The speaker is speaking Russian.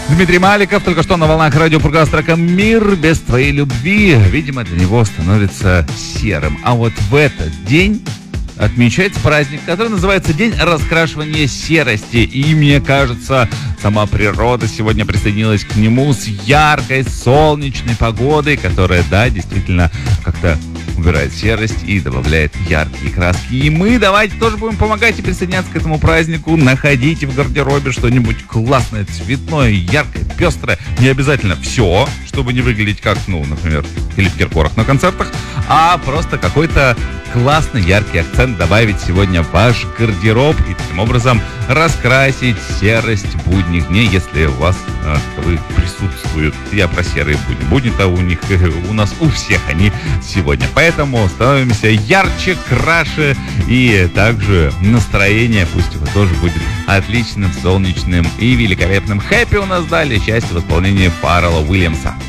Дмитрий Маликов только что на волнах радио с треком «Мир без твоей любви», видимо, для него становится серым. А вот в этот день отмечается праздник, который называется День раскрашивания серости. И, мне кажется, сама природа сегодня присоединилась к нему с яркой солнечной погодой, которая, да, действительно как-то убирает серость и добавляет яркие краски. И мы давайте тоже будем помогать и присоединяться к этому празднику. Находите в гардеробе что-нибудь классное, цветное, яркое, пестрое. Не обязательно все, чтобы не выглядеть как, например, Филипп Киркоров на концертах, а просто какой-то классный, яркий акцент добавить сегодня в ваш гардероб и таким образом раскрасить серость будних дней, если у вас таковые присутствуют. Я про серые будни. Будни-то у нас у всех они сегодня. Поэтому становимся ярче, краше, и также настроение пусть его тоже будет отличным, солнечным и великолепным. Хэппи у нас далее. Счастье в исполнении Фаррелла Уильямса.